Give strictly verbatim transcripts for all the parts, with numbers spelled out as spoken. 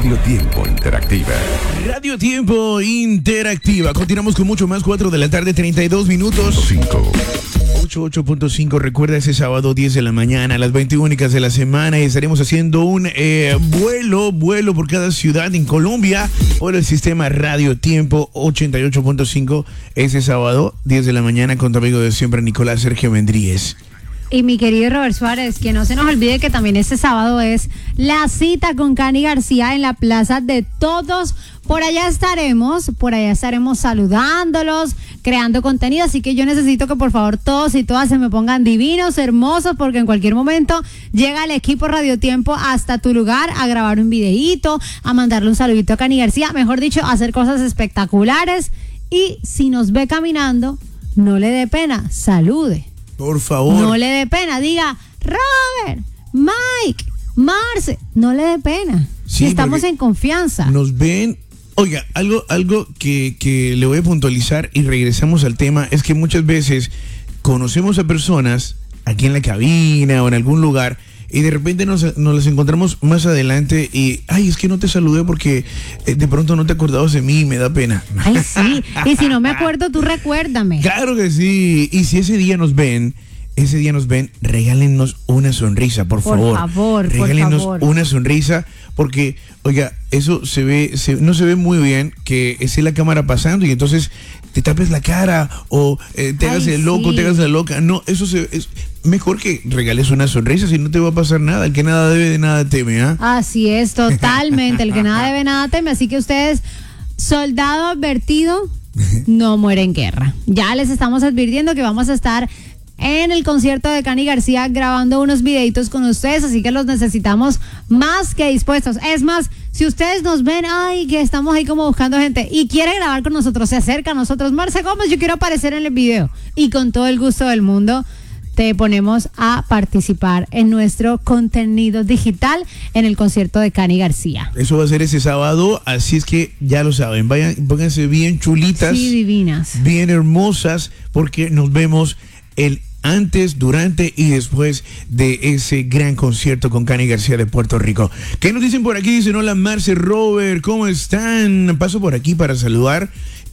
Radio Tiempo Interactiva. Radio Tiempo Interactiva. Continuamos con mucho más. Cuatro de la tarde, treinta y dos minutos. cinco. ochenta y ocho punto cinco. Recuerda ese sábado diez de la mañana, las veinte únicas de la semana, y estaremos haciendo un eh, vuelo, vuelo por cada ciudad en Colombia por el sistema Radio Tiempo ochenta y ocho punto cinco. Ese sábado, diez de la mañana, con tu amigo de siempre, Nicolás Sergio Mendríez. Y mi querido Robert Suárez, que no se nos olvide que también este sábado es la cita con Cani García en la Plaza de Todos. Por allá estaremos, por allá estaremos saludándolos, creando contenido, así que yo necesito que por favor todos y todas se me pongan divinos, hermosos, porque en cualquier momento llega el equipo Radio Tiempo hasta tu lugar a grabar un videíto, a mandarle un saludito a Cani García, mejor dicho, a hacer cosas espectaculares. Y si nos ve caminando, no le dé pena, salude. Por favor. No le dé pena, diga, Robert, Mike, Marce, no le dé pena. Sí, estamos en confianza. Nos ven. Oiga, algo, algo que, que le voy a puntualizar y regresamos al tema, es que muchas veces conocemos a personas aquí en la cabina o en algún lugar y de repente nos, nos las encontramos más adelante y, ay, es que no te saludé porque eh, de pronto no te acordabas de mí y me da pena. Ay, sí, y si no me acuerdo, tú recuérdame. Claro que sí, y si ese día nos ven, ese día nos ven, regálennos una sonrisa, por, por favor. favor, regálennos por favor. una sonrisa, porque, oiga, eso se ve, se, no se ve muy bien que esté la cámara pasando y entonces te tapes la cara o eh, te hagas Ay, el loco, sí. te hagas la loca. No, eso se, es mejor que regales una sonrisa, si no te va a pasar nada. El que nada debe de nada teme, ¿ah? Así es, totalmente. El que nada debe, nada teme. Así que ustedes, soldado advertido, no muere en guerra. Ya les estamos advirtiendo que vamos a estar en el concierto de Cani García grabando unos videitos con ustedes, así que los necesitamos más que dispuestos. Es más, si ustedes nos ven, ay, que estamos ahí como buscando gente y quiere grabar con nosotros, se acerca a nosotros, Marce Gómez, yo quiero aparecer en el video, y con todo el gusto del mundo te ponemos a participar en nuestro contenido digital en el concierto de Cani García. Eso va a ser ese sábado, así es que ya lo saben, vayan, pónganse bien chulitas, Sí, divinas. bien hermosas, porque nos vemos el antes, durante y después de ese gran concierto con Cani García de Puerto Rico. ¿Qué nos dicen por aquí? Dicen, hola Marce, Robert, ¿cómo están? Paso por aquí para saludar.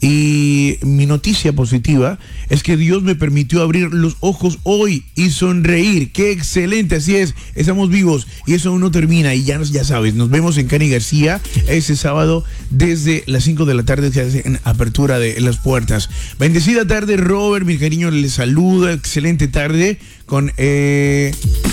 Y mi noticia positiva es que Dios me permitió abrir los ojos hoy y sonreír. ¡Qué excelente! Así es, estamos vivos y eso aún no termina. Y ya, ya sabes, nos vemos en Cani García ese sábado desde las cinco de la tarde, que hacen apertura de las puertas. Bendecida tarde, Robert, mi cariño, les saluda. Excelente tarde con... Eh,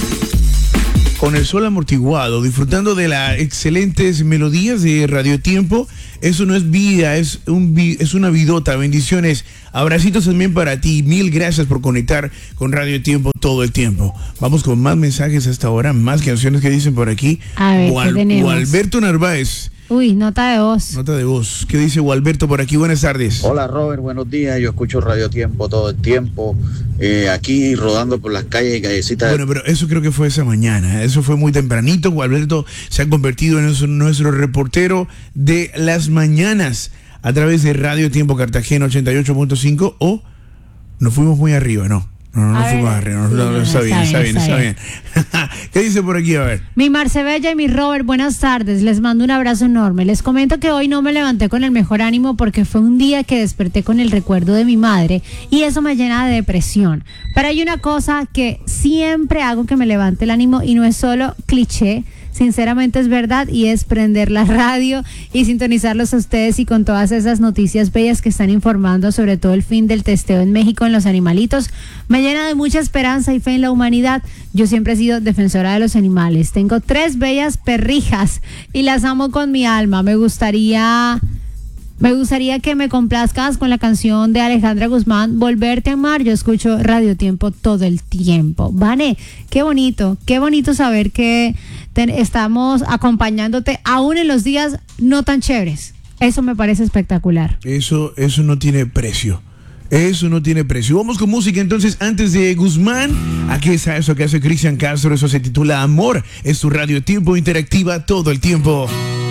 con el sol amortiguado, disfrutando de las excelentes melodías de Radio Tiempo. Eso no es vida, es un es una vidota. Bendiciones, abracitos también para ti. Mil gracias por conectar con Radio Tiempo todo el tiempo. Vamos con más mensajes hasta ahora, más canciones que dicen por aquí. A ver, ¿qué tenemos? Gualberto Narváez. Uy, nota de voz. Nota de voz. ¿Qué dice Gualberto por aquí? Buenas tardes. Hola Robert, buenos días. Yo escucho Radio Tiempo todo el tiempo, eh, aquí rodando por las calles y callecitas. Bueno, pero eso creo que fue esa mañana. Eso fue muy tempranito. Gualberto se ha convertido en nuestro, nuestro reportero de las mañanas a través de Radio Tiempo Cartagena ochenta y ocho punto cinco. O nos fuimos muy arriba, ¿no? No, no, no fuimos arriba. No, sí, no, no, no, está, está bien, bien, está bien, está está bien. ¿Qué dice por aquí? A ver. Mi Marce Bella y mi Robert, buenas tardes. Les mando un abrazo enorme. Les comento que hoy no me levanté con el mejor ánimo porque fue un día que desperté con el recuerdo de mi madre y eso me llena de depresión. Pero hay una cosa que siempre hago que me levante el ánimo y no es solo cliché, sinceramente es verdad, y es prender la radio y sintonizarlos a ustedes y con todas esas noticias bellas que están informando sobre todo el fin del testeo en México en los animalitos. Me llena de mucha esperanza y fe en la humanidad. Yo siempre he sido defensora de los animales. Tengo tres bellas perrijas y las amo con mi alma. Me gustaría... Me gustaría que me complazcas con la canción de Alejandra Guzmán, Volverte a amar. Yo escucho Radio Tiempo todo el tiempo. Vane, qué bonito, qué bonito saber que te, estamos acompañándote aún en los días no tan chéveres. Eso me parece espectacular. Eso, eso no tiene precio. Eso no tiene precio. Vamos con música entonces antes de Guzmán. Aquí está eso que hace Cristian Castro. Eso se titula Amor. Es tu Radio Tiempo Interactiva todo el tiempo.